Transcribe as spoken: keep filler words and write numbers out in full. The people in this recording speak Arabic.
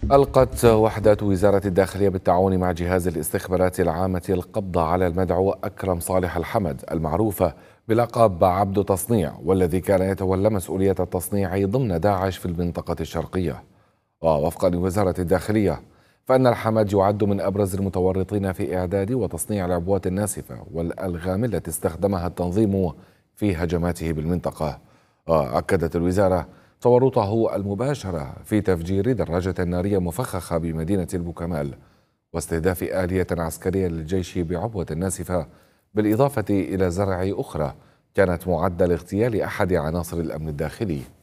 ألقت وحدة وزارة الداخلية بالتعاون مع جهاز الاستخبارات العامة القبض على المدعو أكرم صالح الحمد المعروف بلقب عبد تصنيع، والذي كان يتولى مسؤولية التصنيع ضمن داعش في المنطقة الشرقية. ووفقا لوزارة الداخلية فإن الحمد يعد من أبرز المتورطين في إعداد وتصنيع العبوات الناسفة والألغام التي استخدمها التنظيم في هجماته بالمنطقة. وأكدت الوزارة تورطه المباشر في تفجير دراجة نارية مفخخة بمدينة البوكمال واستهداف آلية عسكرية للجيش بعبوة ناسفة، بالإضافة إلى زرع أخرى كانت معدة لاغتيال أحد عناصر الأمن الداخلي.